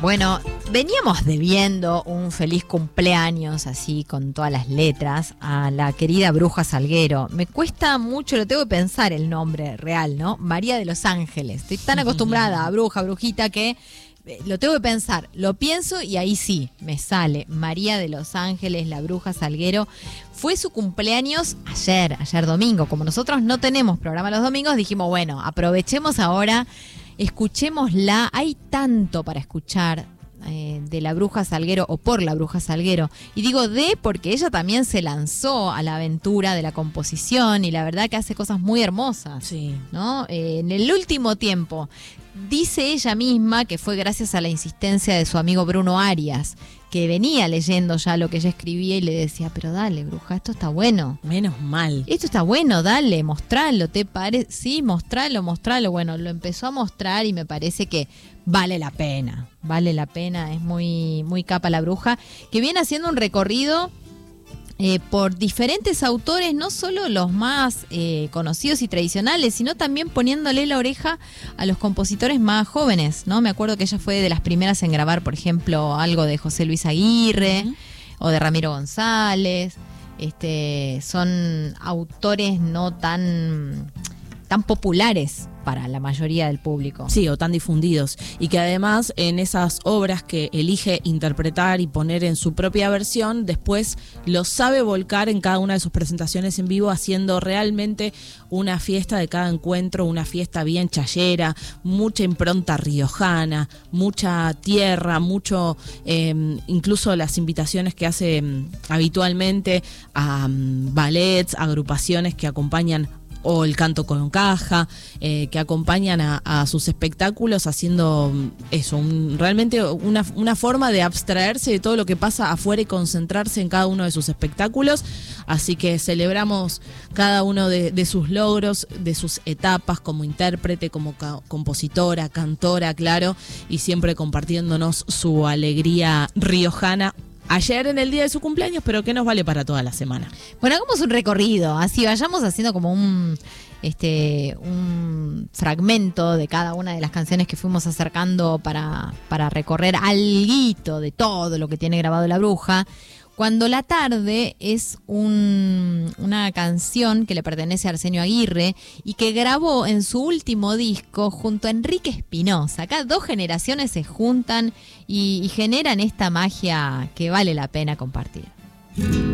Bueno, veníamos debiendo un feliz cumpleaños, así con todas las letras, a la querida Bruja Salguero. Me cuesta mucho, lo tengo que pensar el nombre real, ¿no? María de los Ángeles. Estoy tan acostumbrada a brujita, que lo tengo que pensar. Lo pienso y ahí sí, me sale. María de los Ángeles, la Bruja Salguero. Fue su cumpleaños ayer domingo. Como nosotros no tenemos programa los domingos, dijimos, bueno, aprovechemos ahora. Escuchémosla, hay tanto para escuchar de la Bruja Salguero o por la Bruja Salguero. Y digo porque ella también se lanzó a la aventura de la composición y la verdad que hace cosas muy hermosas, sí, ¿no? En el último tiempo, dice ella misma que fue gracias a la insistencia de su amigo Bruno Arias, que venía leyendo ya lo que ella escribía y le decía, pero dale, Bruja, esto está bueno. Menos mal. Esto está bueno, dale, mostralo, ¿te parece? Sí, mostralo. Bueno, lo empezó a mostrar y me parece que vale la pena, es muy, muy capa la Bruja, que viene haciendo un recorrido por diferentes autores, no solo los más conocidos y tradicionales, sino también poniéndole la oreja a los compositores más jóvenes, ¿no? Me acuerdo que ella fue de las primeras en grabar, por ejemplo, algo de José Luis Aguirre, o de Ramiro González. Son autores no tan populares para la mayoría del público. Sí, o tan difundidos. Y que además en esas obras que elige interpretar y poner en su propia versión, después lo sabe volcar en cada una de sus presentaciones en vivo, haciendo realmente una fiesta de cada encuentro, una fiesta bien chayera, mucha impronta riojana, mucha tierra, mucho, incluso las invitaciones que hace habitualmente a ballets, agrupaciones que acompañan, o el canto con caja, que acompañan a sus espectáculos, haciendo eso, realmente una forma de abstraerse de todo lo que pasa afuera y concentrarse en cada uno de sus espectáculos. Así que celebramos cada uno de sus logros, de sus etapas como intérprete, como compositora, cantora, claro, y siempre compartiéndonos su alegría riojana. Ayer en el día de su cumpleaños, pero que nos vale para toda la semana. Bueno, hagamos un recorrido, así vayamos haciendo como un fragmento de cada una de las canciones que fuimos acercando para recorrer alguito de todo lo que tiene grabado la Bruja. Cuando la tarde es una canción que le pertenece a Arsenio Aguirre y que grabó en su último disco junto a Enrique Espinosa. Acá dos generaciones se juntan y generan esta magia que vale la pena compartir.